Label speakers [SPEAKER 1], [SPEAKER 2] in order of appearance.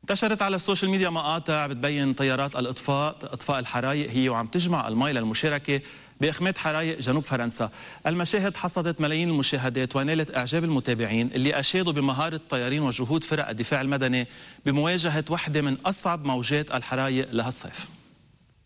[SPEAKER 1] انتشرت على السوشيال ميديا مقاطع بتبين طيارات اطفاء الحرايق هي وعم تجمع المي للمشاركه باخماد حرايق جنوب فرنسا. المشاهد حصدت ملايين المشاهدات ونالت اعجاب المتابعين اللي اشادوا بمهاره الطيارين وجهود فرق الدفاع المدني بمواجهه وحده من اصعب موجات الحرايق لهالصيف.